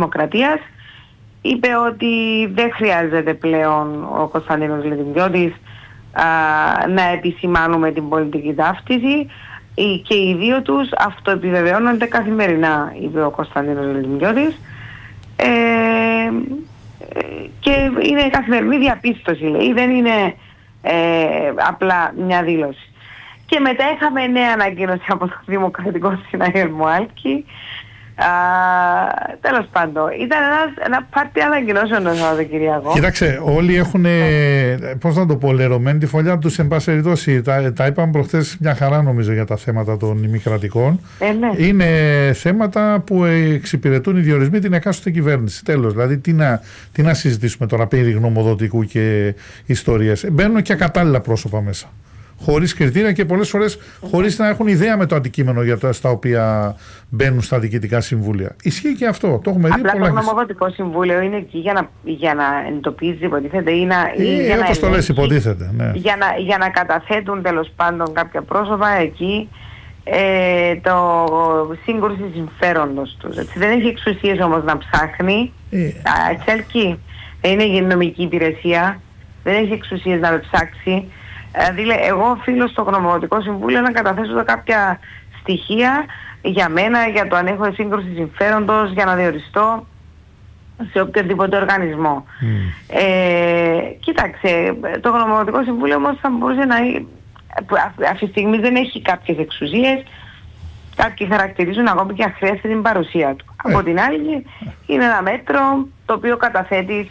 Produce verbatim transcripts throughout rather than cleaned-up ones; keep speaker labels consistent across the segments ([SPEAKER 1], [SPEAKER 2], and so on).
[SPEAKER 1] Δημοκρατίας είπε ότι δεν χρειάζεται πλέον ο Κωνσταντίνος Λετιμιώτης να επισημάνουμε την πολιτική ταύτιση και οι δύο τους αυτοεπιβεβαιώνονται καθημερινά, είπε ο Κωνσταντίνος Λετιμιώτης, ε, και είναι καθημερινή διαπίστωση, λέει, δεν είναι ε, απλά μια δήλωση. Και μετά είχαμε νέα ανακοίνωση από το Δημοκρατικό Συναγερμό Άλκη. Uh, τέλος πάντων, ήταν ένα, ένα πάρτι ανακοινώσεων το Σαββατοκυριακό.
[SPEAKER 2] Κοίταξε, όλοι έχουν, πώς να το πω, λερωμένη τη φωλιά τους, εν πάση περιπτώσει. Τα, τα είπαμε προχθές μια χαρά, νομίζω, για τα θέματα των ημικρατικών.
[SPEAKER 1] Ε, ναι.
[SPEAKER 2] Είναι θέματα που εξυπηρετούν οι διορισμοί την εκάστοτε κυβέρνηση. Τέλος, δηλαδή, τι να, τι να συζητήσουμε τώρα περί γνωμοδοτικού και ιστορίες. Μπαίνουν και ακατάλληλα πρόσωπα μέσα. Χωρίς κριτήρια και πολλές φορές χωρίς να έχουν ιδέα με το αντικείμενο για τα, στα οποία μπαίνουν στα διοικητικά συμβούλια. Ισχύει και αυτό. Το έχουμε δει.
[SPEAKER 1] Απλά το γνωμοδοτικό συμβούλιο είναι εκεί για να, για να εντοπίζει, υποτίθεται, ή να.
[SPEAKER 2] Ή για όπως να το λες, υποτίθεται. Ναι.
[SPEAKER 1] Για, να, για να καταθέτουν τέλος πάντων κάποια πρόσωπα εκεί ε, το σύγκρουση συμφέροντος τους. Έτσι. Δεν έχει εξουσίες όμως να ψάχνει. Ε. Εξελκύει. Δεν είναι νομική υπηρεσία. Δεν έχει εξουσίες να ψάξει. Δηλαδή, εγώ οφείλω στο γνωμοδοτικό συμβούλιο να καταθέσω κάποια στοιχεία για μένα, για το αν έχω σύγκρουση συμφέροντος, για να διοριστώ σε οποιοδήποτε οργανισμό. Mm. Ε, κοίταξε, το γνωμοδοτικό συμβούλιο όμως θα μπορούσε να... Αυτή τη στιγμή δεν έχει κάποιες εξουσίες. Κάποιοι χαρακτηρίζουν ακόμη και αχρίαστη την παρουσία του. Ε. Από την άλλη, είναι ένα μέτρο το οποίο καταθέτει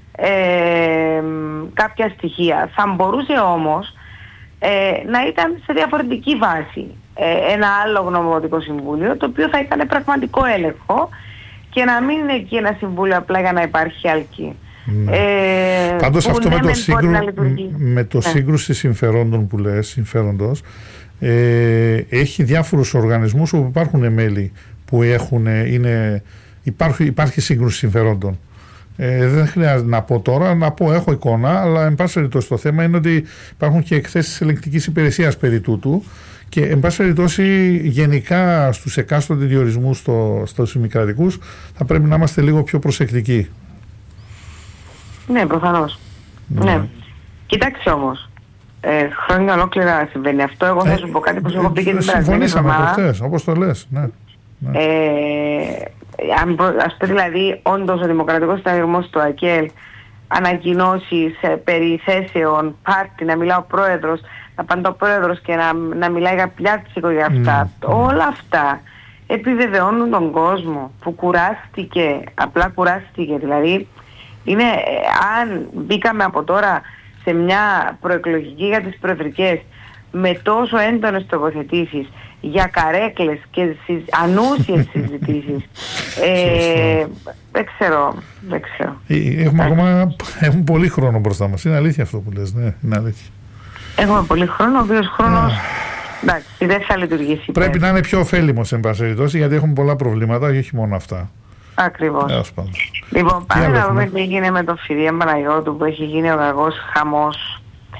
[SPEAKER 1] Ε, κάποια στοιχεία. Θα μπορούσε όμως ε, να ήταν σε διαφορετική βάση ε, ένα άλλο γνωμοδοτικό συμβούλιο, το οποίο θα έκανε πραγματικό έλεγχο και να μην είναι εκεί ένα συμβούλιο απλά για να υπάρχει άλκη.
[SPEAKER 2] Ναι. Ε, Πάντως αυτό με το, σύγκρου... με το ναι. σύγκρουση συμφερόντων που λες, συμφέροντος, ε, έχει διάφορους οργανισμούς όπου υπάρχουν μέλη που έχουν, είναι, υπάρχει, υπάρχει σύγκρουση συμφερόντων. Ε, δεν χρειάζεται να πω τώρα, να πω έχω εικόνα, αλλά εν πάση περιπτώσει το θέμα είναι ότι υπάρχουν και εκθέσεις ελεγκτικής υπηρεσίας περί τούτου και εν πάση περιπτώσει γενικά στους εκάστοτε διορισμούς στο, στους ημικρατικούς θα πρέπει να είμαστε λίγο πιο προσεκτικοί.
[SPEAKER 1] Ναι, προφανώς. Ναι. ναι. Κοιτάξτε όμως, ε, χρόνια ολόκληρα συμβαίνει αυτό. Εγώ θα σου πω κάτι που σου έχω πει και την περασμένη εβδομάδα.
[SPEAKER 2] Συμφωνήσαμε προχθές, όπως το λες. Ναι. ναι.
[SPEAKER 1] Ε, ας πω δηλαδή, όντως ο Δημοκρατικός Συναγερμός του ΑΚΕΛ ανακοινώσεις ε, περί θέσεων, πάρτι, να μιλά ο πρόεδρος, να πάνε ο πρόεδρος και να, να μιλάει για πιάτσικο για αυτά. Mm. Όλα αυτά επιβεβαιώνουν τον κόσμο που κουράστηκε, απλά κουράστηκε. Δηλαδή, είναι, ε, αν μπήκαμε από τώρα σε μια προεκλογική για τις προεδρικές με τόσο έντονες τοποθετήσεις για καρέκλες και συζ... ανούσιες συζητήσεις, ε, δεν ξέρω, δεν ξέρω.
[SPEAKER 2] Έχουμε ακόμα έχουμε πολύ χρόνο μπροστά μας. Είναι αλήθεια αυτό που λες, ναι, είναι αλήθεια.
[SPEAKER 1] Έχουμε πολύ χρόνο, ο οποίος χρόνος εντάξει, δεν θα λειτουργήσει.
[SPEAKER 2] Πρέπει πέρα. να είναι πιο ωφέλιμος εν πάση περιπτώσει, γιατί έχουμε πολλά προβλήματα και όχι μόνο αυτά.
[SPEAKER 1] Ακριβώς. Λοιπόν, πάμε να δούμε τι έγινε με τον Φιδία Παναγιώτου, που έχει γίνει ο γαγός χαμός.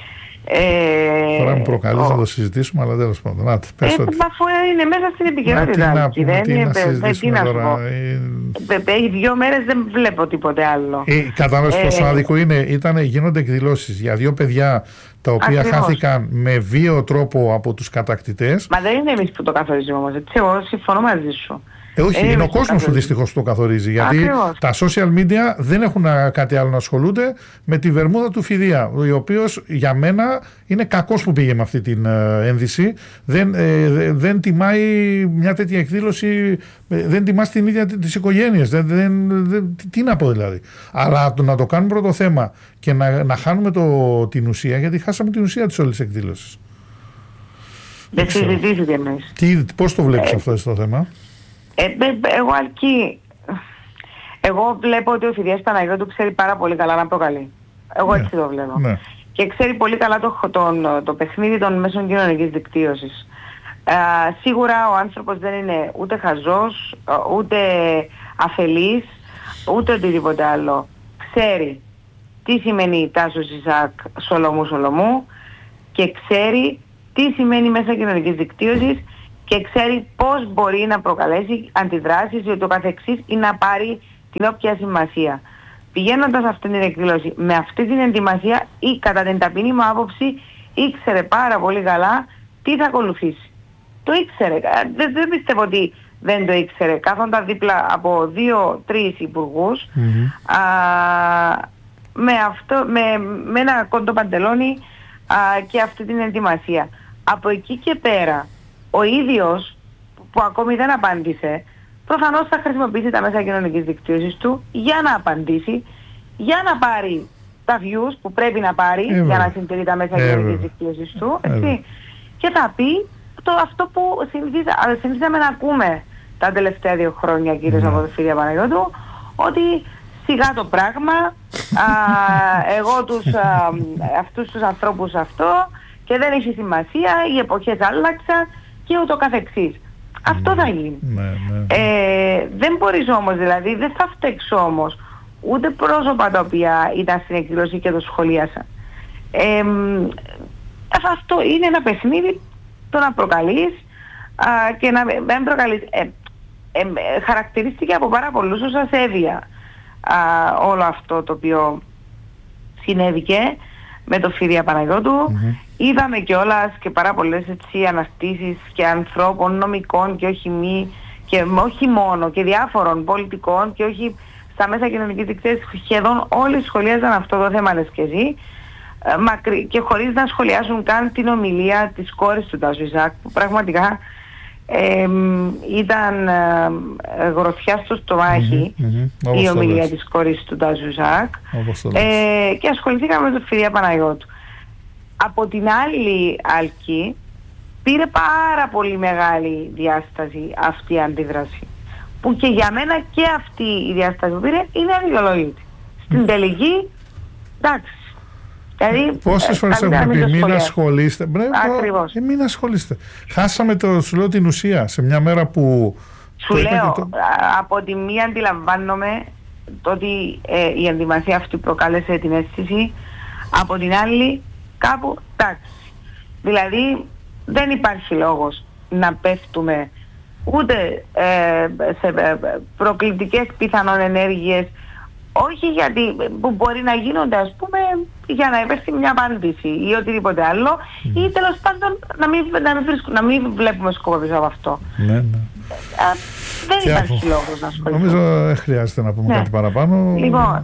[SPEAKER 1] Ε,
[SPEAKER 2] Τώρα μου προκαλείς ο... να το συζητήσουμε, αλλά τέλος πάντων. Άτε, πες
[SPEAKER 1] ε,
[SPEAKER 2] ότι...
[SPEAKER 1] Αφού είναι μέσα στην επικαιρότητα.
[SPEAKER 2] Τι να, τι να συζητήσουμε
[SPEAKER 1] τι
[SPEAKER 2] τώρα.
[SPEAKER 1] Έχει δύο μέρες, δεν βλέπω τίποτε άλλο.
[SPEAKER 2] Ε, Κατάλαβες ε, πόσο άδικο είναι. Ήτανε, γίνονται εκδηλώσεις για δύο παιδιά τα οποία ακριβώς. χάθηκαν με βίαιο τρόπο από τους κατακτητές.
[SPEAKER 1] Μα δεν είναι εμείς που το καθορίζουμε όμως. Έτσι, εγώ συμφωνώ μαζί σου.
[SPEAKER 2] Ε, όχι, ε, είναι ο κόσμος που δυστυχώς το καθορίζει. Γιατί ακριβώς. τα social media δεν έχουν κάτι άλλο να ασχολούνται με τη βερμούδα του Φιδία, ο οποίος για μένα είναι κακός που πήγε με αυτή την ε, ένδυση. Δεν, ε, δεν τιμάει μια τέτοια εκδήλωση, ε, δεν τιμά την ίδια τις οικογένειες. Δεν, δεν, δεν, τι, τι να πω δηλαδή. Αλλά το, να το κάνουμε πρώτο θέμα και να, να χάνουμε το, την ουσία, γιατί χάσαμε την ουσία της όλης εκδήλωσης.
[SPEAKER 1] Δεν συζητήθηκε εμείς.
[SPEAKER 2] Πώς το βλέπεις ε, αυτό στο θέμα?
[SPEAKER 1] Ε, εγώ αρκεί. Εγώ βλέπω ότι ο Φιδίας Παναγιώτου ξέρει πάρα πολύ καλά να προκαλεί. Εγώ ναι, έτσι το βλέπω. Ναι. Και ξέρει πολύ καλά το, τον, το παιχνίδι των μέσων κοινωνικής δικτύωσης. Ε, σίγουρα ο άνθρωπος δεν είναι ούτε χαζός, ούτε αφελής, ούτε οτιδήποτε άλλο. Ξέρει τι σημαίνει Τάσος Ισακ Σολομού Σολομού και ξέρει τι σημαίνει μέσα κοινωνικής δικτύωσης και ξέρει πώς μπορεί να προκαλέσει αντιδράσεις ή το καθεξής ή να πάρει την όποια σημασία. Πηγαίνοντας αυτή την εκδήλωση με αυτή την ενδυμασία ή κατά την ταπεινή μου άποψη ήξερε πάρα πολύ καλά τι θα ακολουθήσει. Το ήξερε. Δεν, δεν πιστεύω ότι δεν το ήξερε. Κάθονταν δίπλα από δύο-τρεις υπουργούς mm-hmm. α, με, αυτό, με, με ένα κόντο παντελόνι α, και αυτή την ενδυμασία. Από εκεί και πέρα ο ίδιος που ακόμη δεν απάντησε προφανώς θα χρησιμοποιήσει τα μέσα κοινωνικής δικτύωσης του για να απαντήσει, για να πάρει τα views που πρέπει να πάρει ε, για να συντηρεί τα μέσα ε, κοινωνικής δικτύωσης του έτσι, ε, και θα πει το, αυτό που συνηθίζα, συνηθίζαμε να ακούμε τα τελευταία δύο χρόνια κύριος mm. από τη Φύρια Παναγιώτου, ότι σιγά το πράγμα, α, εγώ τους, α, αυτούς τους ανθρώπους αυτό και δεν έχει σημασία, οι εποχές άλλαξαν και ούτω καθεξής. Αυτό θα γίνει. Ναι, ναι. Ε, δεν μπορείς όμως, δηλαδή δεν θα φταίξω όμως ούτε πρόσωπα τα οποία ήταν στην εκδήλωση και το σχολίασαν. Ε, αυτό είναι ένα παιχνίδι το να προκαλείς α, και να μην προκαλείς. Ε, ε, χαρακτηρίστηκε από πάρα πολλούς ως ασέβεια α, όλο αυτό το οποίο συνέβηκε με το Φύρια Παναγιώτου. Mm-hmm. Είδαμε κιόλας και πάρα πολλές έτσι αναστήσεις και ανθρώπων νομικών και όχι μη και όχι μόνο και διάφορων πολιτικών και όχι στα μέσα κοινωνικής δικτύωσης, σχεδόν όλοι σχολίαζαν αυτό το θέμα, λες και εσύ, και χωρίς να σχολιάσουν καν την ομιλία της κόρης του Τάσου Ισακ, που πραγματικά ε, ήταν ε, γροθιά στο στομάχι mm-hmm, mm-hmm. η ομιλία της κόρης του Τάσου Ισακ, ε, και ασχοληθήκαμε με τον Φύρια Παναγιώτου. Από την άλλη Άλκη πήρε πάρα πολύ μεγάλη διάσταση αυτή η αντίδραση, που και για μένα και αυτή η διάσταση που πήρε είναι αδικαιολόγητη. Στην τελική, εντάξει. Δηλαδή,
[SPEAKER 2] πόσες φορές έχουμε πει μην ασχολείστε. Ακριβώς. Ε, μην ασχολείστε. Χάσαμε το, σου λέω, την ουσία σε μια μέρα που...
[SPEAKER 1] Σου λέω, το... από τη μία αντιλαμβάνομαι το ότι ε, η ενδυμασία αυτή προκάλεσε την αίσθηση, από την άλλη κάπου, εντάξει. Δηλαδή δεν υπάρχει λόγος να πέφτουμε ούτε ε, σε προκλητικές πιθανόν ενέργειες, όχι γιατί που μπορεί να γίνονται, ας πούμε, για να υπέρθει μια απάντηση ή οτιδήποτε άλλο, mm. ή τέλος πάντων να μην, να μην, βρίσκω, να μην βλέπουμε σκοπό πίσω από αυτό.
[SPEAKER 2] Ναι, ναι.
[SPEAKER 1] Α, δεν και υπάρχει αφού... λόγος να ασχοληθούμε.
[SPEAKER 2] Νομίζω δεν χρειάζεται να πούμε ναι. κάτι παραπάνω.
[SPEAKER 1] Λοιπόν,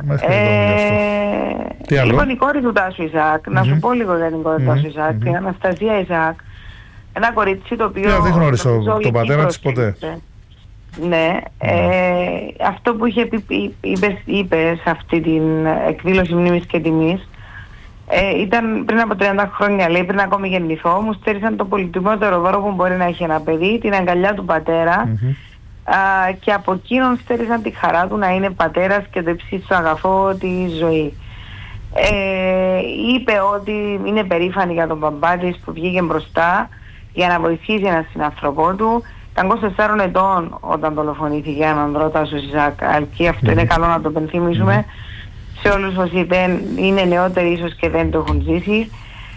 [SPEAKER 1] ε, λοιπόν η κόρη του Τάσου Ισακ, mm-hmm. να σου πω λίγο για την κόρη του mm-hmm. Τάσου Ισακ, mm-hmm. η Αναστασία Ισακ, ένα κορίτσι το οποίο...
[SPEAKER 2] Yeah, δεν γνώρισα τον πατέρα της ποτέ.
[SPEAKER 1] Ναι, ε, αυτό που είχε πει, είπε, είπε σε αυτή την εκδήλωση μνήμης και τιμής, ε, ήταν πριν από τριάντα χρόνια, λέει, πριν ακόμη γεννηθώ, μου στέρισαν το πολυτιμότερο δώρο που μπορεί να έχει ένα παιδί, την αγκαλιά του πατέρα, mm-hmm. α, και από εκείνον στέρισαν τη χαρά του να είναι πατέρας και το υψίστο αγαθό τη ζωή. Ε, είπε ότι είναι περήφανη για τον μπαμπά της που βγήκε μπροστά για να βοηθήσει έναν συνανθρωπό του. Ήταν είκοσι τεσσάρων ετών όταν δολοφονήθηκε έναν ανδρό Τάσου Ισακ Άλκη. Αυτό mm-hmm. είναι καλό να το πενθυμίσουμε mm-hmm. σε όλους όσοι δεν είναι νεότεροι ίσως και δεν το έχουν ζήσει.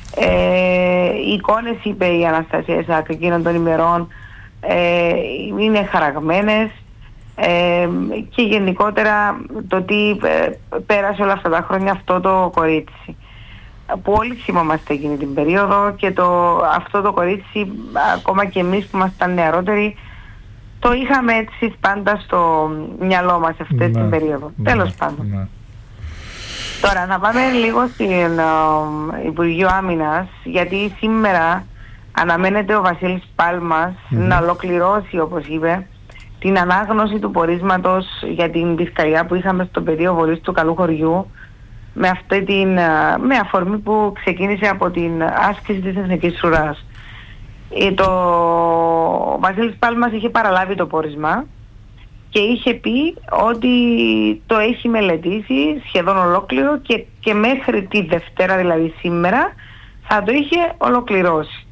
[SPEAKER 1] Ε, οι εικόνες, είπε η Αναστασία Ισακ εκείνων των ημερών, ε, είναι χαραγμένες, ε, και γενικότερα το τι ε, πέρασε όλα αυτά τα χρόνια αυτό το κορίτσι, που όλοι θυμόμαστε εκείνη την περίοδο, και το, αυτό το κορίτσι, ακόμα και εμείς που ήμασταν νεαρότεροι, το είχαμε έτσι πάντα στο μυαλό μας αυτή ναι, την περίοδο. Ναι, τέλος πάντων. Ναι. Τώρα να πάμε λίγο στην uh, Υπουργείο Άμυνας, γιατί σήμερα αναμένεται ο Βασίλης Πάλμας mm-hmm. να ολοκληρώσει, όπως είπε, την ανάγνωση του πορίσματος για την πεισκαλιά που είχαμε στο πεδίο βολής του Καλού Χωριού, με, αυτή την, με αφορμή που ξεκίνησε από την άσκηση της Εθνικής Φρουράς. Ε, το ο Βασίλης Πάλμας είχε παραλάβει το πόρισμα και είχε πει ότι το έχει μελετήσει σχεδόν ολόκληρο και, και μέχρι τη Δευτέρα, δηλαδή σήμερα, θα το είχε ολοκληρώσει.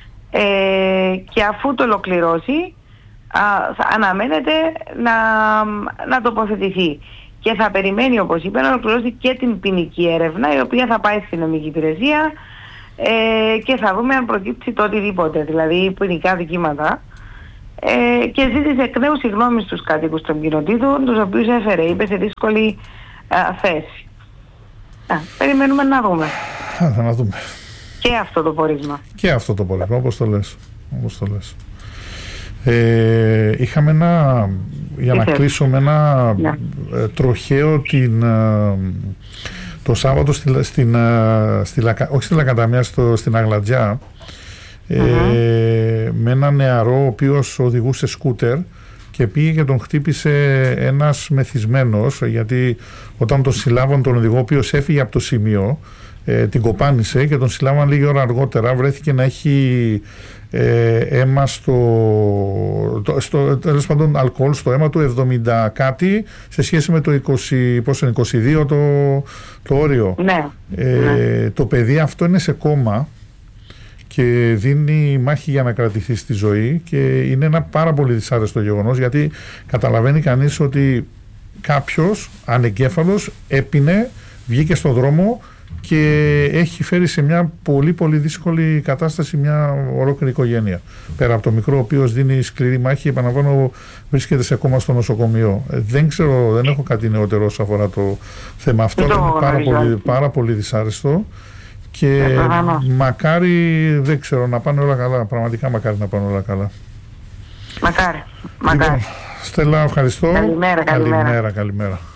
[SPEAKER 1] Ε, και αφού το ολοκληρώσει, α, αναμένεται να, να τοποθετηθεί. Και θα περιμένει, όπως είπε, να ολοκληρώσει και την ποινική έρευνα, η οποία θα πάει στην νομική υπηρεσία, ε, και θα δούμε αν προκύψει το οτιδήποτε, δηλαδή ποινικά δικήματα. ε, και ζήτησε εκ νέου συγγνώμη στους κατοίκους των κοινοτήτων, τους οποίους έφερε, είπε, σε δύσκολη α, θέση. Α, περιμένουμε να δούμε.
[SPEAKER 2] Α, θα να δούμε.
[SPEAKER 1] Και αυτό το πόρισμα.
[SPEAKER 2] Και αυτό το πόρισμα, όπως το λες. Όπως το λες. Ε, είχαμε ένα, για να κλείσω με ένα yeah. ε, τροχαίο την, ε, το Σάββατο στη, στην, ε, στη, όχι στη Λακαταμιά, στο, στην Αγλατζιά, ε, uh-huh. με ένα νεαρό ο οποίος οδηγούσε σκούτερ και πήγε και τον χτύπησε ένας μεθυσμένος, γιατί όταν τον συλλάβαν τον οδηγό ο οποίος έφυγε από το σημείο, ε, την κοπάνισε και τον συλλάβαν λίγη ώρα αργότερα, βρέθηκε να έχει ε, αίμα στο, το, στο τέλος πάντων αλκοόλ στο αίμα του εβδομήντα κάτι σε σχέση με το είκοσι, πόσο είναι, είκοσι δύο το, το όριο.
[SPEAKER 1] Ναι.
[SPEAKER 2] Ε, ναι. Το παιδί αυτό είναι σε κόμμα και δίνει μάχη για να κρατηθεί στη ζωή και είναι ένα πάρα πολύ δυσάρεστο γεγονός, γιατί καταλαβαίνει κανείς ότι κάποιος ανεγκέφαλος έπινε, βγήκε στον δρόμο και έχει φέρει σε μια πολύ πολύ δύσκολη κατάσταση μια ολόκληρη οικογένεια. Πέρα από το μικρό ο οποίος δίνει σκληρή μάχη, επαναλαμβάνω, βρίσκεται σε κόμμα στο νοσοκομείο. Ε, δεν ξέρω, δεν έχω κάτι νεότερο όσον αφορά το θέμα αυτό. Είναι πάρα πολύ, πάρα πολύ δυσάρεστο. Και ε, μακάρι, δεν ξέρω, να πάνε όλα καλά. Πραγματικά μακάρι να πάνε όλα καλά.
[SPEAKER 1] Μακάρι, μακάρι.
[SPEAKER 2] Λοιπόν, Στέλλα, ευχαριστώ.
[SPEAKER 1] Καλημέρα, καλημέρα.
[SPEAKER 2] Καλημέρα, καλημέρα.